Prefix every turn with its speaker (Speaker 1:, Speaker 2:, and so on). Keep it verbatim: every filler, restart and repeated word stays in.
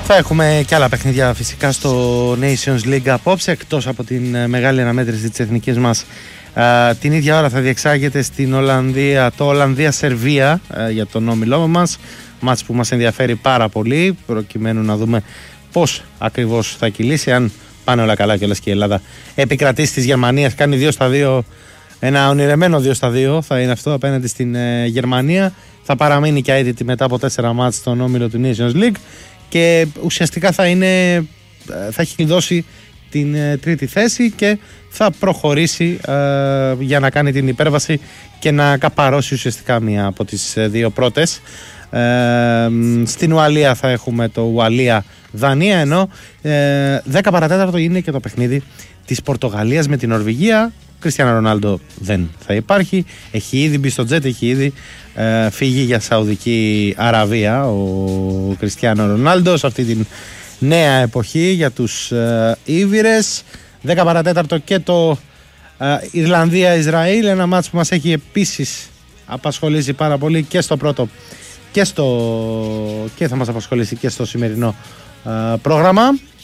Speaker 1: Θα έχουμε και άλλα παιχνίδια φυσικά στο Nations League απόψε, εκτός από την μεγάλη αναμέτρηση της εθνικής μας. Uh, την ίδια ώρα θα διεξάγεται στην Ολλανδία το Ολλανδία-Σερβία uh, για τον όμιλό μας. Μάτς που μας ενδιαφέρει πάρα πολύ, προκειμένου να δούμε πώς ακριβώς θα κυλήσει. Αν πάνε όλα καλά κιόλας και η Ελλάδα επικρατήσει της Γερμανίας, κάνει δύο στα δύο, ένα ονειρεμένο δύο στα δύο θα είναι αυτό απέναντι στην uh, Γερμανία. Θα παραμείνει και αίτητη μετά από τέσσερα μάτς στον όμιλο του Nations League και ουσιαστικά θα, είναι, θα έχει δώσει την ε, τρίτη θέση και θα προχωρήσει ε, για να κάνει την υπέρβαση και να καπαρώσει ουσιαστικά μία από τις ε, δύο πρώτες. Ε, στην Ουαλία θα έχουμε το Ουαλία-Δανία, ενώ ε, δέκα παρατέταρτο είναι και το παιχνίδι της Πορτογαλίας με την Νορβηγία. Κριστιάνο Ρονάλντο δεν θα υπάρχει, έχει ήδη μπει στο τζετ, έχει ήδη ε, φύγει για Σαουδική Αραβία ο Κριστιάνο Ρονάλντο σε αυτή την νέα εποχή για τους ε, Ήβηρες. δέκα παρατέταρτο και το ε, Ιρλανδία-Ισραήλ, ένα μάτς που μας έχει επίσης απασχολήσει πάρα πολύ και στο πρώτο και, στο, και θα μας απασχολήσει και στο σημερινό ε, πρόγραμμα.